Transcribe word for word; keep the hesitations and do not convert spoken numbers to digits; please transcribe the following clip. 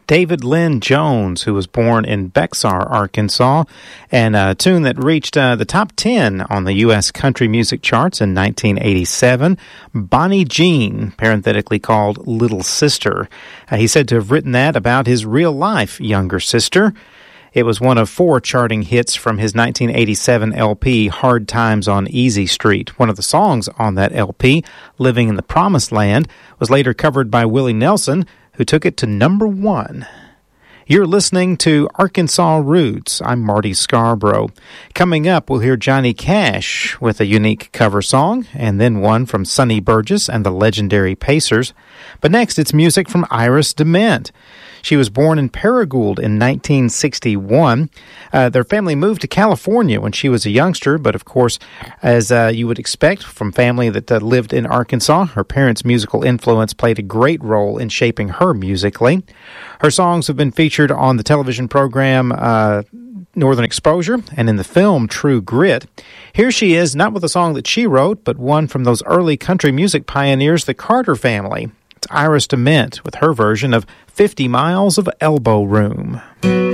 David Lynn Jones, who was born in Bexar, Arkansas, and a tune that reached uh, the top ten on the U S country music charts in nineteen eighty-seven, Bonnie Jean, parenthetically called Little Sister. Uh, he's said to have written that about his real-life younger sister. It was one of four charting hits from his nineteen eighty-seven L P, Hard Times on Easy Street. One of the songs on that L P, Living in the Promised Land, was later covered by Willie Nelson, who took it to number one. You're listening to Arkansas Roots. I'm Marty Scarborough. Coming up, we'll hear Johnny Cash with a unique cover song, and then one from Sonny Burgess and the legendary Pacers. But next, it's music from Iris DeMent. She was born in Paragould in nineteen sixty-one. Uh, their family moved to California when she was a youngster, but of course, as uh, you would expect from family that uh, lived in Arkansas, her parents' musical influence played a great role in shaping her musically. Her songs have been featured on the television program uh, Northern Exposure and in the film True Grit. Here she is, not with a song that she wrote, but one from those early country music pioneers, the Carter family. It's Iris DeMent with her version of fifty miles of Elbow Room.